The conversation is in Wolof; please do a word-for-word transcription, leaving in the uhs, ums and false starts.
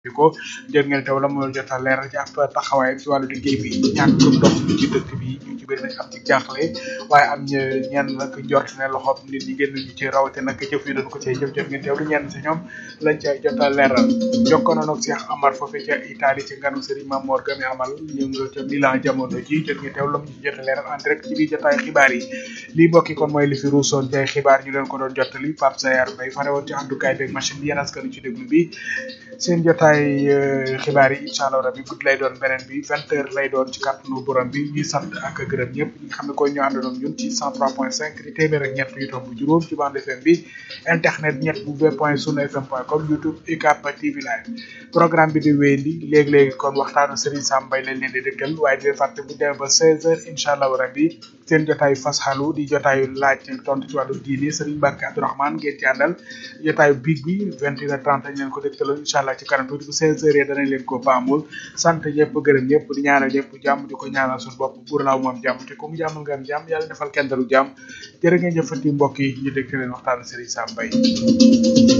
ko jot ngeen teew la mu jot a leer ci ab taxawaay ci wàllu liggéey bi ñàkk ndox mi ci dëkk bi ñu ci bëri nag am ci jaaxle waaye am ñenn nag njort ne loxo nit ñi génn ñu ci rawate nag jëf yi doon ko cay jëf jot ngeen teew lu ñenn si ñoom lañ ca jot a leeral jokkoon ak Cheikh Amar foofee ca Italie ci nganu Serigne Mamor Gami amal ñu nga ca Milan jamono ji jot ngeen teew la mu ci jot a leeral en direct ci biir jotaay xibaar yi lii bokki kon mooy li fi ruusoon ci ay xibaar ñu leen ko doon jottali Pape Sayar Mbaye fare woon ci àndukaay beeg machine bi yéen askanu ci déglu bi seen jotaay xibaar yi incha allah rabi guddi lay doon beneen bi vingt heures lay doon ci kàttanu borom bi ñuy sant ak gërëm ñëpp ñi nga xam ne koy ñu àndoon ak ñun ci cent trois point cinq di téeméer ak ñett yu tomb juróom ci bande F M bi internet ñett bu v point sunu fm point com YouTube U C A B T V live programme bi di wéyandi léegi-léegi kon waxtaanu Serigne Sam Mbaye lañ leen di dëkkal waaye di leen fàtte bu demee ba seize heures incha allah rabi seen jotaayu fasxalu di jotaayu laaj tontu ci wàllu diine Serigne Mbacke Abdourahmane ngeen ci àndal jotaayu big bi vingt et une heures trente lañ leen ko dëkkaloon incha allah ci kanam tuuti bu seize heures danañ leen ko baamul sant ñëpp gërëm ñëpp di ñaanal ñëpp jàmm di ko ñaanal suñu bopp pour laaw moom jàmm te ku mu jàmmal nga am jàmm yàlla defal kenn dalu jàmm jërë ngeen jëfati mbokk yi ñu dégg leen waxtaan Serigne Sam Mbaye